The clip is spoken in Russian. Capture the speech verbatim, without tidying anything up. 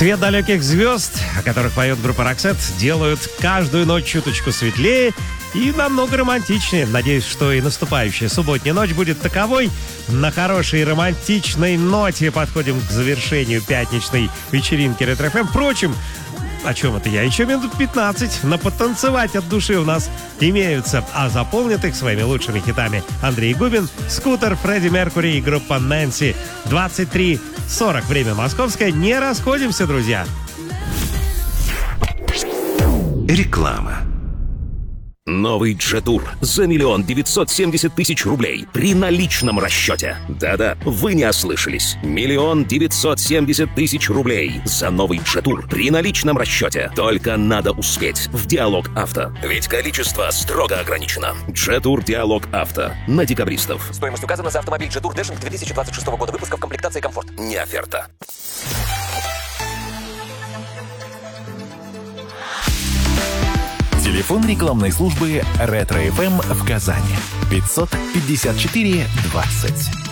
Свет далеких звезд, о которых поет группа «Роксет», делают каждую ночь чуточку светлее и намного романтичнее. Надеюсь, что и наступающая субботняя ночь будет таковой. На хорошей романтичной ноте подходим к завершению пятничной вечеринки Ретро эф эм. Впрочем, о чем это я? Еще минут пятнадцать на потанцевать от души у нас имеются. А заполнят их своими лучшими хитами Андрей Губин, Скутер, Фредди Меркури и группа Нэнси. двадцать три сорок, время московское. Не расходимся, друзья. Реклама. Новый Джетур за миллион девятьсот семьдесят тысяч рублей при наличном расчете. Да-да, вы не ослышались. Миллион девятьсот семьдесят тысяч рублей за новый Джетур при наличном расчете. Только надо успеть в Диалог Авто. Ведь количество строго ограничено. Джетур Диалог Авто. На декабристов. Стоимость указана за автомобиль Джетур Дэшинг две тысячи двадцать шестого года выпуска в комплектации «Комфорт». Не оферта. Телефон рекламной службы «Ретро эф эм» в Казани. пятьсот пятьдесят четыре двадцать.